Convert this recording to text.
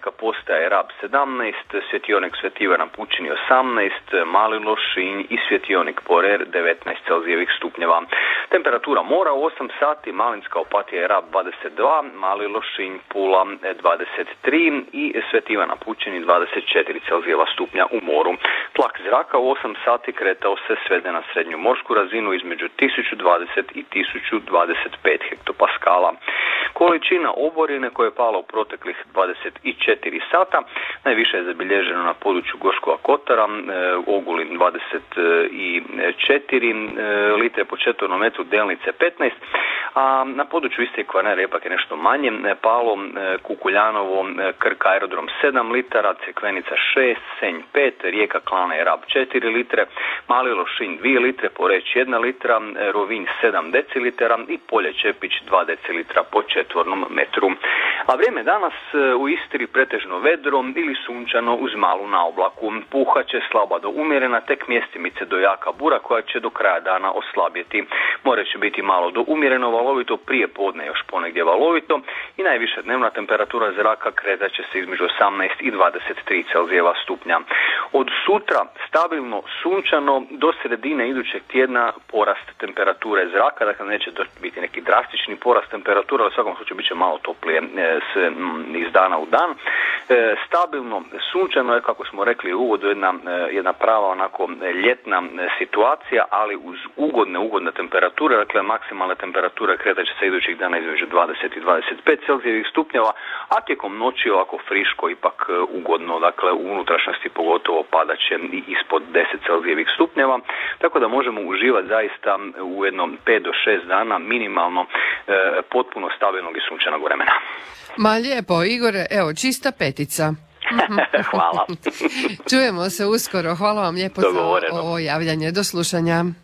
gradska postaja Rab 17, svjetionik Sveti Ivan Pučini 18, Mali Lošinj i svjetionik Porer 19 Celzijevih stupnjeva. Temperatura mora u 8 sati, Malinska Opatija i Rab 22, Mali Lošinj Pula 23 i Sveti Ivan Pučini 24 Celzijeva stupnja u moru. Tlak zraka u 8 sati kretao se svede na srednju morsku razinu između 1020 i 1025 hektopaskala. Količina oborine koja je pala u proteklih 24 sata najviše je zabilježeno na području Gorskog Kotara, Ogulin 24 litre po četvornom metru, Delnice 15, a na području Istre i Kvarnera ipak je nešto manje, palo Kukuljanovo, Krk aerodrom 7 litara, Crkvenica 6, Senj 5, Rijeka Klana i Rab 4 litre, Mali Lošinj 2 litre, Poreć 1 litra, Rovinj 7 decilitara i Polje Čepić 2 decilitra po četvornom metru. A vrijeme danas u Istri pretežno vedro ili sunčano uz malu naoblaku. Puhaće slaba do umjerena, tek mjestimice do jaka bura koja će do kraja dana oslabjeti. More će biti malo do umjereno valovito, prije podne još ponegdje valovito i najviša dnevna temperatura zraka kretat će se između 18 i 23 Celzijeva stupnja. Od sutra stabilno sunčano do sredine idućeg tjedna porast temperature zraka, dakle neće biti neki drastični porast temperatura, u svakom slučaju bit će malo toplije iz dana u dan. Stabilno sunčano je, kako smo rekli u uvodu, jedna prava onako ljetna situacija, ali uz ugodne temperature, dakle maksimalne temperature kretat će se idućih dana između 20 i 25 Celzijevih stupnjeva, a tijekom noći ovako friško, ipak ugodno, dakle u unutrašnjosti pogotovo padat će i ispod 10 Celzijevih stupnjeva, tako da možemo uživati zaista u jednom 5 do 6 dana minimalno potpuno stabilnog i sunčanog vremena. Ma lijepo, Igore, evo, čista petica. Hvala. Čujemo se uskoro, hvala vam lijepo za ovo javljanje, do slušanja.